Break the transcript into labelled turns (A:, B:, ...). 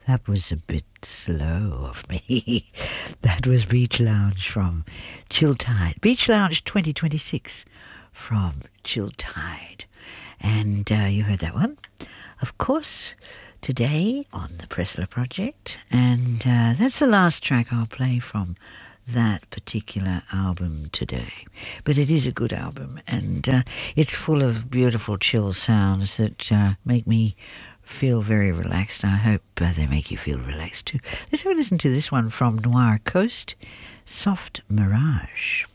A: That was a bit slow of me. That was Beach Lounge from Chill Tide. Beach Lounge 2026 from Chill Tide. And you heard that one, of course, today on the Pressler Project. And that's the last track I'll play from that particular album today. But it is a good album, and it's full of beautiful chill sounds that make me feel very relaxed. I hope they make you feel relaxed too. Let's have a listen to this one from Noir Coast, Soft Mirage.